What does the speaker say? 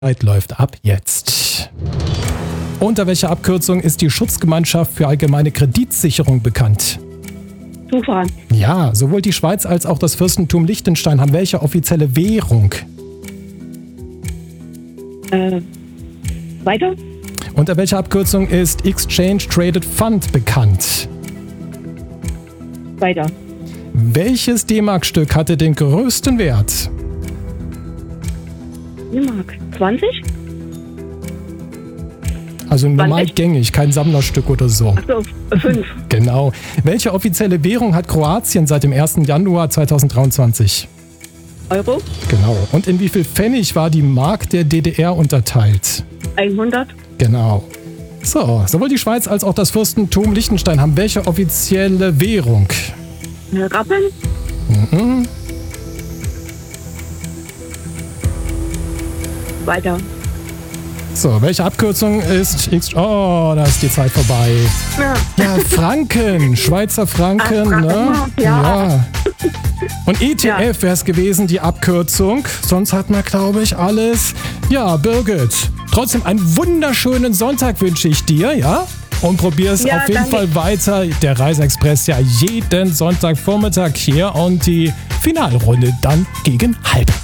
Zeit läuft ab jetzt. Unter welcher Abkürzung ist die Schutzgemeinschaft für allgemeine Kreditsicherung bekannt? Zufall. Ja, sowohl die Schweiz als auch das Fürstentum Liechtenstein haben welche offizielle Währung? Weiter? Unter welcher Abkürzung ist Exchange Traded Fund bekannt? Weiter. Welches D-Mark-Stück hatte den größten Wert? D-Mark. 20? Also normal 20? gängig, kein Sammlerstück oder so. Achso, 5. Genau. Welche offizielle Währung hat Kroatien seit dem 1. Januar 2023? Euro? Genau. Und in wie viel Pfennig war die Mark der DDR unterteilt? 100? Genau. So, sowohl die Schweiz als auch das Fürstentum Liechtenstein haben welche offizielle Währung? Rappen? Mhm. Weiter. So, welche Abkürzung ist Oh, da ist die Zeit vorbei. Ja. Ja, Franken, Schweizer Franken, Franken, ne? ja. Und ETF wäre es gewesen, die Abkürzung. Sonst hat man, glaube ich, alles. Ja, Birgit, trotzdem einen wunderschönen Sonntag wünsche ich dir, ja? Und probier es Ja, auf jeden danke. Fall weiter. Der Reisexpress ja jeden Sonntagvormittag hier und die Finalrunde dann gegen halb.